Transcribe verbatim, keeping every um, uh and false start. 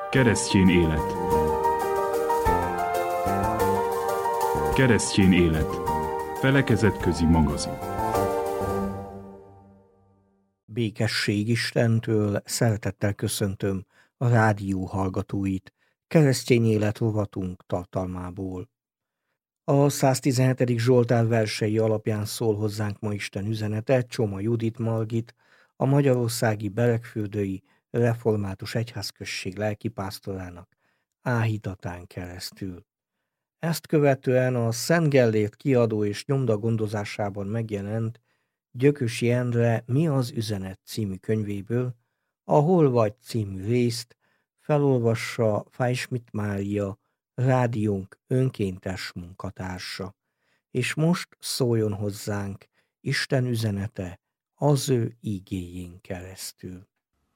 Keresztény élet. Keresztény élet. Felekezetközi magazin. Békesség Istentől, szeretettel köszöntöm a rádió hallgatóit Keresztény élet rovatunk tartalmából. A száztizenhetedik Zsoltár versei alapján szól hozzánk ma Isten üzenete Csoma Judit Margit, a magyarországi Beregfürdői Református Egyházközség lelkipásztorának áhítatán keresztül. Ezt követően a Szent Gellért kiadó és nyomda gondozásában megjelent Gyökösi Endre Mi az üzenet című könyvéből a Hol vagy című részt felolvassa Fájsmit Mária, rádiónk önkéntes munkatársa. És most szóljon hozzánk Isten üzenete az ő igéjén keresztül.